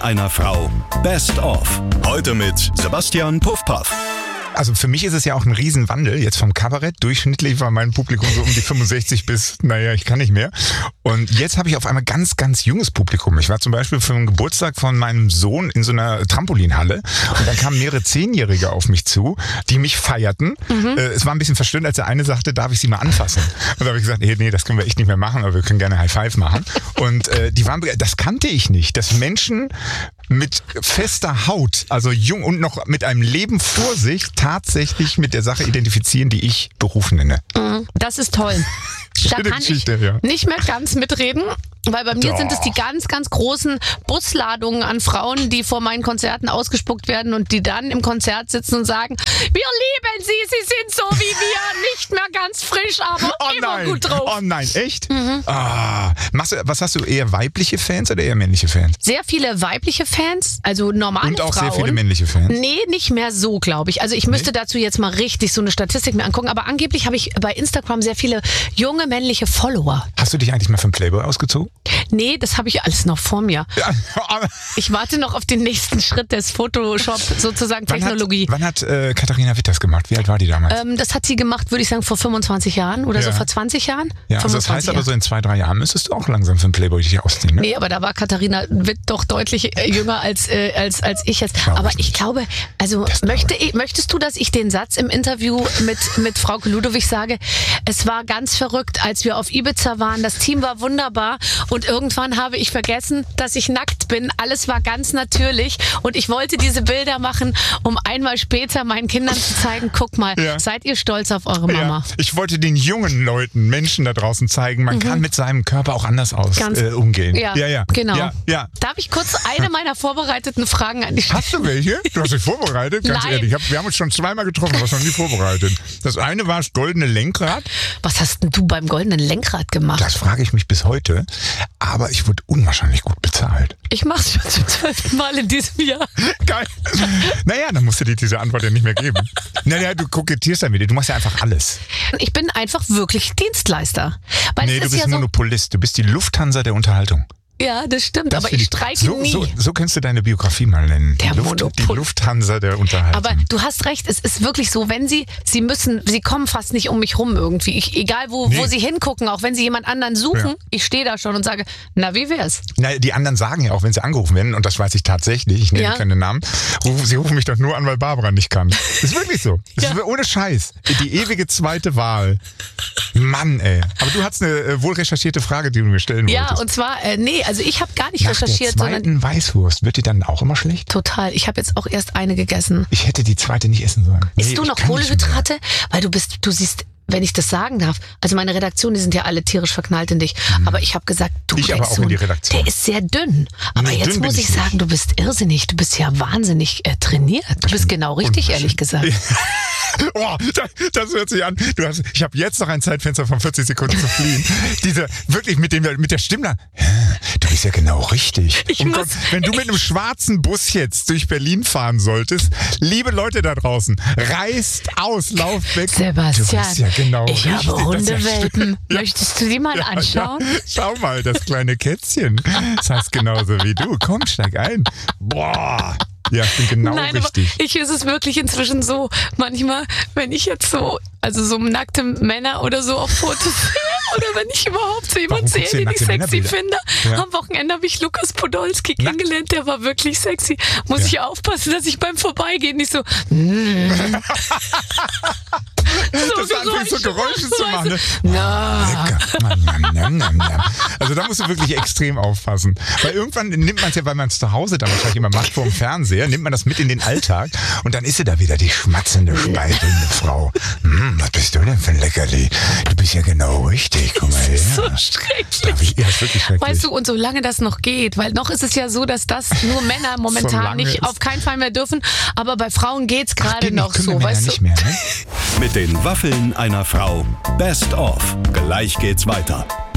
einer Frau. Best of. Heute mit Sebastian Puffpaff. Also für mich ist es ja auch ein Riesenwandel jetzt vom Kabarett. Durchschnittlich war mein Publikum so um die 65 bis, ich kann nicht mehr. Und jetzt habe ich auf einmal ganz, ganz junges Publikum. Ich war zum Beispiel für den Geburtstag von meinem Sohn in so einer Trampolinhalle und dann kamen mehrere 10-Jährige auf mich zu, die mich feierten. Es war ein bisschen verstörend, als der eine sagte, darf ich sie mal anfassen? Und da habe ich gesagt, nee, das können wir echt nicht mehr machen, aber wir können gerne High Five machen. Und die waren das kannte ich nicht, dass Menschen mit fester Haut, also jung und noch mit einem Leben vor sich, tatsächlich mit der Sache identifizieren, die ich Beruf nenne. Das ist toll. Da kann ich nicht mehr ganz mitreden, weil bei mir sind es die ganz, ganz großen Busladungen an Frauen, die vor meinen Konzerten ausgespuckt werden und die dann im Konzert sitzen und sagen, wir lieben Sie, Sie sind so wie wir, nicht mehr ganz frisch, aber immer gut drauf. Oh nein, echt? Was hast du, eher weibliche Fans oder eher männliche Fans? Sehr viele weibliche Fans, also normale Frauen. Und auch sehr viele männliche Fans? Nee, nicht mehr so, glaube ich. Also ich müsste dazu jetzt mal richtig so eine Statistik mir angucken, aber angeblich habe ich bei Instagram sehr viele junge männliche Follower. Hast du dich eigentlich mal für einen Playboy ausgezogen? Nee, das habe ich alles noch vor mir. Ja, ich warte noch auf den nächsten Schritt des Photoshop, sozusagen Technologie. Wann hat Katharina Witt das gemacht? Wie alt war die damals? Das hat sie gemacht, würde ich sagen, vor 25 Jahren oder so vor 20 Jahren. Ja, also das heißt aber so in 2-3 Jahren müsstest du auch langsam für einen Playboy dich ausziehen, ne? Nee, aber da war Katharina Witt doch deutlich jünger als ich jetzt. Aber ich glaube, also möchtest du, dass ich den Satz im Interview mit Frauke Ludowig sage, es war ganz verrückt, als wir auf Ibiza waren, das Team war wunderbar und irgendwann habe ich vergessen, dass ich nackt bin. Alles war ganz natürlich und ich wollte diese Bilder machen, um einmal später meinen Kindern zu zeigen, guck mal, seid ihr stolz auf eure Mama? Ja. Ich wollte den jungen Leuten, Menschen da draußen zeigen, man kann mit seinem Körper auch anders umgehen. Ja, genau. Ja. Darf ich kurz eine meiner vorbereiteten Fragen an dich stellen? Hast du welche? Du hast dich vorbereitet? Ganz ehrlich, wir haben uns schon zweimal getroffen, du hast noch nie vorbereitet. Das eine war das goldene Lenkrad. Was hast denn du beim goldenen Lenkrad gemacht? Das frage ich mich bis heute, aber ich wurde unwahrscheinlich gut bezahlt. Ich mache es schon zum 12. Mal in diesem Jahr. Geil. Naja, dann musst du dir diese Antwort ja nicht mehr geben. Naja, du kokettierst dann wieder, du machst ja einfach alles. Ich bin einfach wirklich Dienstleister. Weil du bist Monopolist, du bist die Lufthansa der Unterhaltung. Ja, das stimmt, aber ich streike nie. So könntest du deine Biografie mal nennen. Die Lufthansa der Unterhaltung. Aber du hast recht, es ist wirklich so, wenn sie kommen fast nicht um mich rum irgendwie. Egal wo sie hingucken, auch wenn sie jemand anderen suchen, ich stehe da schon und sage, na, wie wär's? Na, die anderen sagen ja auch, wenn sie angerufen werden, und das weiß ich tatsächlich, ich nenne keine Namen, sie rufen mich doch nur an, weil Barbara nicht kann. Das ist wirklich so. Das ist ohne Scheiß. Die ewige zweite Wahl. Mann, ey. Aber du hattest eine wohl recherchierte Frage, die du mir stellen wolltest. Ja, und zwar, also ich habe gar nicht recherchiert. Nach der zweiten Weißwurst, wird die dann auch immer schlecht? Total. Ich habe jetzt auch erst eine gegessen. Ich hätte die zweite nicht essen sollen. Isst du noch Kohlenhydrate? Weil du siehst, wenn ich das sagen darf, also meine Redaktion, die sind ja alle tierisch verknallt in dich. Aber ich habe gesagt, aber auch in die Redaktion. Der ist sehr dünn. Aber jetzt muss ich sagen, du bist irrsinnig. Du bist ja wahnsinnig trainiert. Du bist genau richtig, ehrlich gesagt. Oh, das hört sich an. Ich habe jetzt noch ein Zeitfenster von 40 Sekunden zu fliehen. Wirklich mit der Stimme. Du bist ja genau richtig. Gott, wenn du mit einem schwarzen Bus jetzt durch Berlin fahren solltest, liebe Leute da draußen, reißt aus, lauft weg. Sebastian, du bist ja genau ich richtig. habe Hundewelpen. Möchtest du die mal anschauen? Ja. Schau mal, das kleine Kätzchen. Das heißt genauso wie du. Komm, steig ein. Boah. Ja, ich bin genau richtig. Ich ist es wirklich inzwischen so, manchmal, wenn ich jetzt so nackte Männer oder so auf Fotos sehe, oder wenn ich überhaupt so jemanden sehe, den ich sexy finde. Ja. Am Wochenende habe ich Lukas Podolski kennengelernt, der war wirklich sexy. Muss ich aufpassen, dass ich beim Vorbeigehen nicht so... Das anfängt so Geräusche zu machen. Ne? Na. Also da musst du wirklich extrem aufpassen. Weil irgendwann nimmt man es ja, weil man es zu Hause dann wahrscheinlich immer macht vor dem Fernseher, nimmt man das mit in den Alltag und dann ist sie da wieder die schmatzende, speichelnde Frau. Was bist du denn für ein Leckerli? Du bist ja genau richtig. Guck mal her. Das ist so schrecklich. Ja, ist wirklich schrecklich. Weißt du, und solange das noch geht, weil noch ist es ja so, dass das nur Männer momentan nicht auf keinen Fall mehr dürfen, aber bei Frauen geht's gerade noch so, weißt du? Nicht mehr, ne? Mit den Waffeln einer Frau. Best of. Gleich geht's weiter.